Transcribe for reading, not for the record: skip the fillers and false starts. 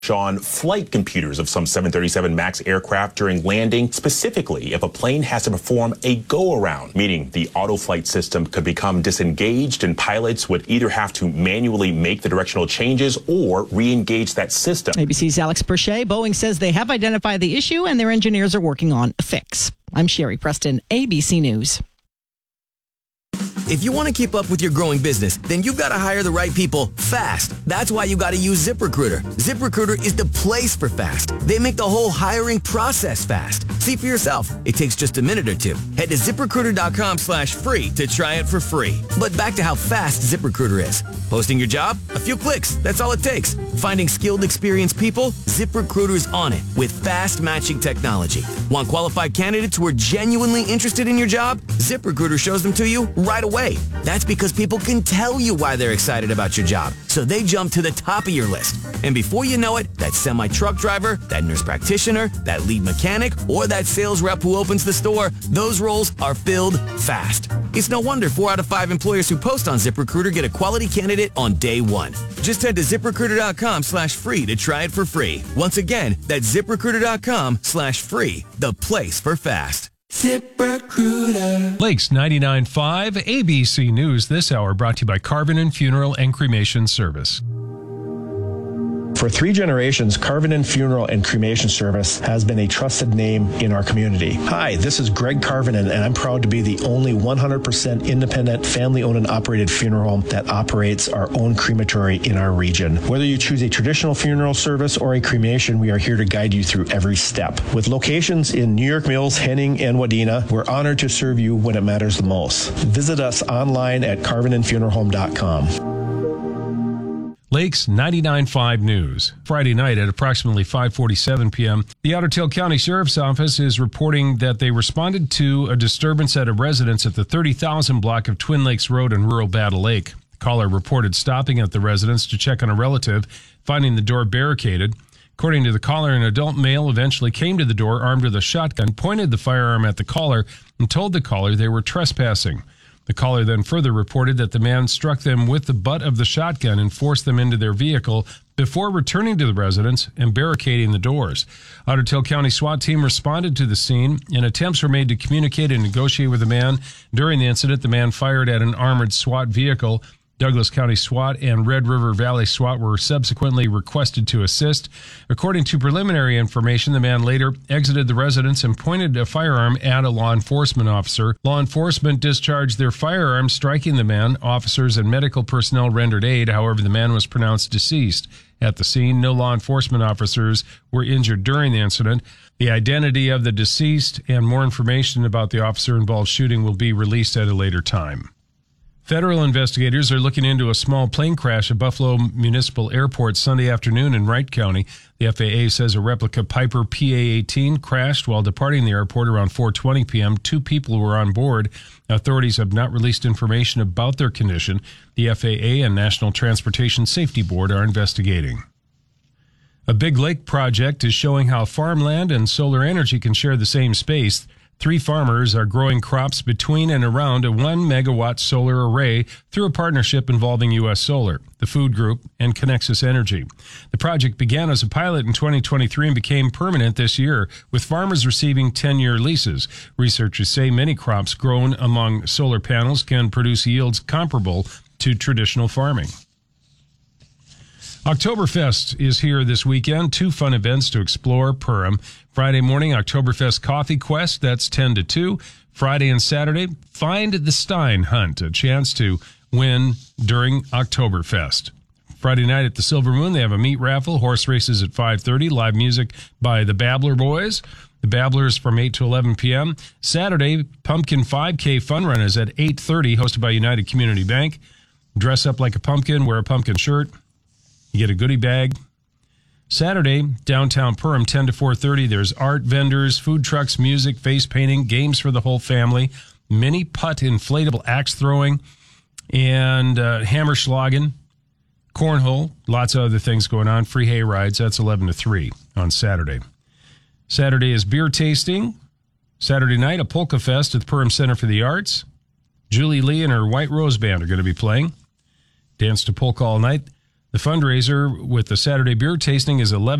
on flight computers of some 737 MAX aircraft during landing, specifically if a plane has to perform a go-around, meaning the auto-flight system could become disengaged and pilots would either have to manually make the directional changes or re-engage that system. ABC's Alex Perche. Boeing says they have identified the issue and their engineers are working on a fix. I'm Sherry Preston, ABC News. If you want to keep up with your growing business, then you've got to hire the right people fast. That's why you got to use ZipRecruiter. ZipRecruiter is the place for fast. They make the whole hiring process fast. See for yourself. It takes just a minute or two. Head to ZipRecruiter.com/free to try it for free. But back to how fast ZipRecruiter is. Posting your job? A few clicks. That's all it takes. Finding skilled, experienced people? ZipRecruiter's on it with fast matching technology. Want qualified candidates who are genuinely interested in your job? ZipRecruiter shows them to you right away. That's because people can tell you why they're excited about your job, so they jump to the top of your list. And before you know it, that semi-truck driver, that nurse practitioner, that lead mechanic, or that sales rep who opens the store, those roles are filled fast. It's no wonder 4 out of 5 employers who post on ZipRecruiter get a quality candidate on day one. Just head to ZipRecruiter.com/free to try it for free. Once again, that's ZipRecruiter.com/free, the place for fast. ZipRecruiter. Lakes 99.5 ABC News this hour brought to you by Carvin Funeral and Cremation Service. For 3 generations, Carvin Funeral and Cremation Service has been a trusted name in our community. Hi, this is Greg Carvin, and I'm proud to be the only 100% independent, family-owned and operated funeral home that operates our own crematory in our region. Whether you choose a traditional funeral service or a cremation, we are here to guide you through every step. With locations in New York Mills, Henning, and Wadena, we're honored to serve you when it matters the most. Visit us online at carvinandfuneralhome.com. Lakes 99.5 News. Friday night at approximately 5:47 p.m., the Otter Tail County Sheriff's Office is reporting that they responded to a disturbance at a residence at the 30,000 block of Twin Lakes Road in rural Battle Lake. The caller reported stopping at the residence to check on a relative, finding the door barricaded. According to the caller, an adult male eventually came to the door armed with a shotgun, pointed the firearm at the caller, and told the caller they were trespassing. The caller then further reported that the man struck them with the butt of the shotgun and forced them into their vehicle before returning to the residence and barricading the doors. Otter Tail County SWAT team responded to the scene, and attempts were made to communicate and negotiate with the man. During the incident, the man fired at an armored SWAT vehicle. Douglas County SWAT and Red River Valley SWAT were subsequently requested to assist. According to preliminary information, the man later exited the residence and pointed a firearm at a law enforcement officer. Law enforcement discharged their firearms, striking the man. Officers and medical personnel rendered aid. However, the man was pronounced deceased. At the scene, no law enforcement officers were injured during the incident. The identity of the deceased and more information about the officer-involved shooting will be released at a later time. Federal investigators are looking into a small plane crash at Buffalo Municipal Airport Sunday afternoon in Wright County. The FAA says a replica Piper PA-18 crashed while departing the airport around 4:20 p.m. 2 people were on board. Authorities have not released information about their condition. The FAA and National Transportation Safety Board are investigating. A Big Lake project is showing how farmland and solar energy can share the same space. 3 farmers are growing crops between and around a 1 megawatt solar array through a partnership involving U.S. Solar, the Food Group, and Connexus Energy. The project began as a pilot in 2023 and became permanent this year, with farmers receiving 10-year leases. Researchers say many crops grown among solar panels can produce yields comparable to traditional farming. Oktoberfest is here this weekend. 2 fun events to explore. Purim. Friday morning, Oktoberfest Coffee Quest. That's 10 to 2. Friday and Saturday, Find the Stein Hunt. A chance to win during Oktoberfest. Friday night at the Silver Moon, they have a meat raffle. Horse races at 5:30. Live music by the Babbler Boys. The Babblers from 8 to 11 p.m. Saturday, Pumpkin 5K Fun Run is at 8:30, hosted by United Community Bank. Dress up like a pumpkin, wear a pumpkin shirt. You get a goodie bag. Saturday, downtown Purim, 10 to 4:30. There's art vendors, food trucks, music, face painting, games for the whole family, mini putt inflatable axe throwing, and hammerschlagen, cornhole, lots of other things going on. Free hay rides. That's 11 to 3 on Saturday. Saturday is beer tasting. Saturday night, a polka fest at the Purim Center for the Arts. Julie Lee and her White Rose Band are going to be playing. Dance to polka all night. The fundraiser with the Saturday beer tasting is 11